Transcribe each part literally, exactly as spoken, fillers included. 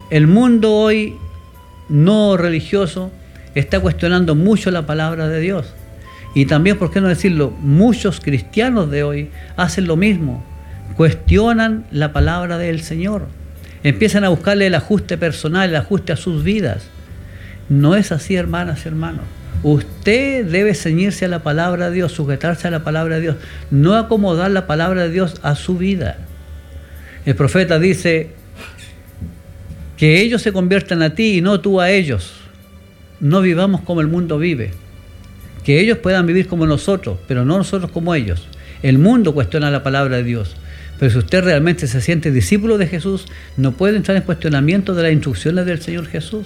El mundo hoy no religioso está cuestionando mucho la palabra de Dios. Y también, ¿por qué no decirlo? Muchos cristianos de hoy hacen lo mismo. Cuestionan la palabra del Señor. Empiezan a buscarle el ajuste personal, el ajuste a sus vidas. No es así, hermanas y hermanos. Usted debe ceñirse a la palabra de Dios, sujetarse a la palabra de Dios, no acomodar la palabra de Dios a su vida. El profeta dice que ellos se conviertan a ti y no tú a ellos. No vivamos como el mundo vive. Que ellos puedan vivir como nosotros, pero no nosotros como ellos. El mundo cuestiona la palabra de Dios. Pero si usted realmente se siente discípulo de Jesús, no puede entrar en cuestionamiento de las instrucciones del Señor Jesús.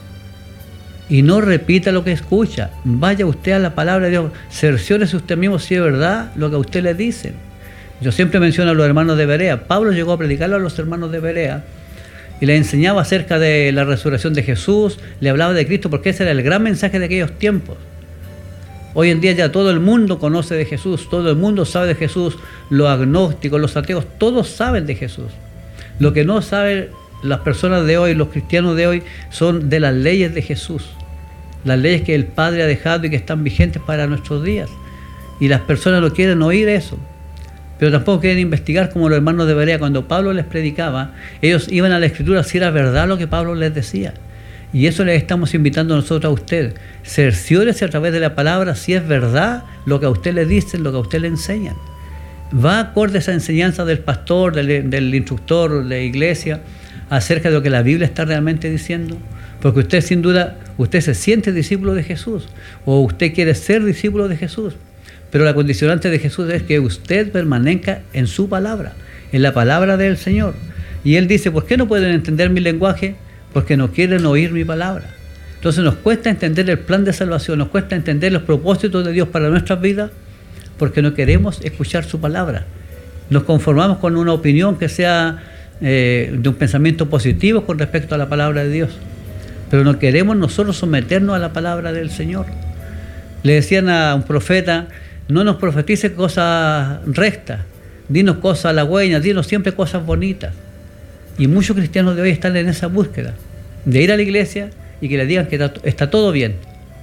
Y no repita lo que escucha. Vaya usted a la palabra de Dios. Cerciórese usted mismo si es verdad lo que a usted le dicen. Yo siempre menciono a los hermanos de Berea. Pablo llegó a predicarlo a los hermanos de Berea y les enseñaba acerca de la resurrección de Jesús, le hablaba de Cristo, porque ese era el gran mensaje de aquellos tiempos. Hoy en día ya todo el mundo conoce de Jesús, todo el mundo sabe de Jesús, los agnósticos, los ateos, todos saben de Jesús. Lo que no saben las personas de hoy, los cristianos de hoy, son de las leyes de Jesús, las leyes que el Padre ha dejado y que están vigentes para nuestros días. Y las personas no quieren oír eso, pero tampoco quieren investigar, como los hermanos de Berea. Cuando Pablo les predicaba, ellos iban a la Escritura si era verdad lo que Pablo les decía. Y eso les estamos invitando nosotros a usted. Cerciórese a través de la palabra si es verdad lo que a usted le dicen, lo que a usted le enseñan. Va acorde a esa enseñanza del pastor, del, del instructor de la iglesia, acerca de lo que la Biblia está realmente diciendo. Porque usted, sin duda, usted se siente discípulo de Jesús, o usted quiere ser discípulo de Jesús. Pero la condicionante de Jesús es que usted permanezca en su palabra, en la palabra del Señor. Y Él dice, ¿por qué no pueden entender mi lenguaje? Porque no quieren oír mi palabra. Entonces nos cuesta entender el plan de salvación, nos cuesta entender los propósitos de Dios para nuestras vidas, porque no queremos escuchar su palabra. Nos conformamos con una opinión que sea eh, de un pensamiento positivo con respecto a la palabra de Dios, pero no queremos nosotros someternos a la palabra del Señor. Le decían a un profeta, no nos profetice cosas rectas, dinos cosas halagüeñas, dinos siempre cosas bonitas. Y muchos cristianos de hoy están en esa búsqueda de ir a la iglesia y que le digan que está todo bien.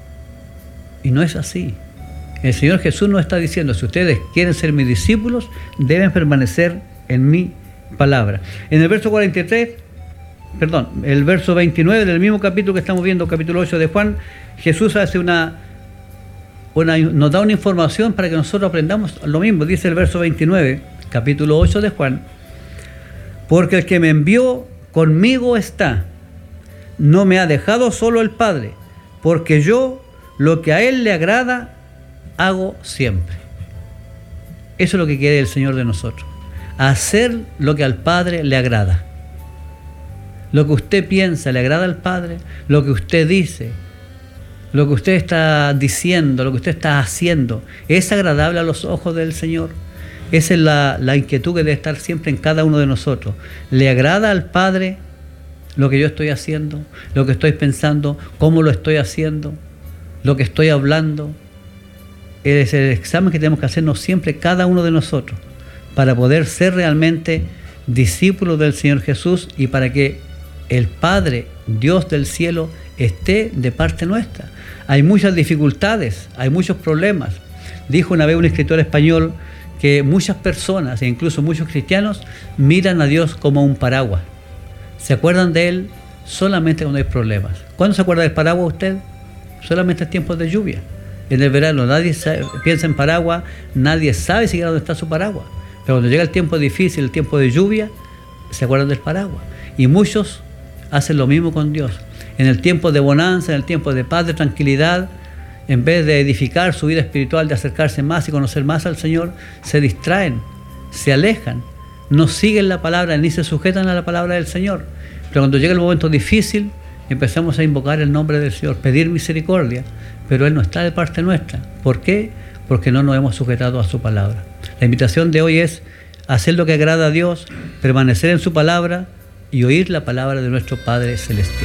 Y no es así. El Señor Jesús nos está diciendo, si ustedes quieren ser mis discípulos, deben permanecer en mi palabra. En el verso cuarenta y tres, perdón, el verso veintinueve del mismo capítulo que estamos viendo, capítulo ocho de Juan, Jesús hace una, una, nos da una información para que nosotros aprendamos lo mismo. Dice el verso veintinueve, capítulo ocho de Juan, porque el que me envió conmigo está, no me ha dejado solo el Padre, porque yo lo que a Él le agrada, hago siempre. Eso es lo que quiere el Señor de nosotros, hacer lo que al Padre le agrada. Lo que usted piensa le agrada al Padre, lo que usted dice, lo que usted está diciendo, lo que usted está haciendo, ¿es agradable a los ojos del Señor? Esa es la, la inquietud que debe estar siempre en cada uno de nosotros. ¿Le agrada al Padre lo que yo estoy haciendo, lo que estoy pensando, cómo lo estoy haciendo, lo que estoy hablando? Es el examen que tenemos que hacernos siempre cada uno de nosotros para poder ser realmente discípulos del Señor Jesús y para que el Padre, Dios del cielo, esté de parte nuestra. Hay muchas dificultades, hay muchos problemas. Dijo una vez un escritor español que muchas personas, e incluso muchos cristianos, miran a Dios como un paraguas. Se acuerdan de Él solamente cuando hay problemas. ¿Cuándo se acuerda del paraguas usted? Solamente en tiempos de lluvia. En el verano nadie sabe, piensa en paraguas, nadie sabe siquiera dónde está su paraguas. Pero cuando llega el tiempo difícil, el tiempo de lluvia, se acuerdan del paraguas. Y muchos hacen lo mismo con Dios. En el tiempo de bonanza, en el tiempo de paz, de tranquilidad, en vez de edificar su vida espiritual, de acercarse más y conocer más al Señor, se distraen, se alejan, no siguen la palabra ni se sujetan a la palabra del Señor. Pero cuando llega el momento difícil, empezamos a invocar el nombre del Señor, pedir misericordia, pero Él no está de parte nuestra. ¿Por qué? Porque no nos hemos sujetado a su palabra. La invitación de hoy es hacer lo que agrada a Dios, permanecer en su palabra y oír la palabra de nuestro Padre Celestial.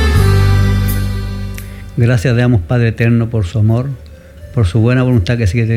Gracias damos, Padre eterno, por su amor, por su buena voluntad que sigue teniendo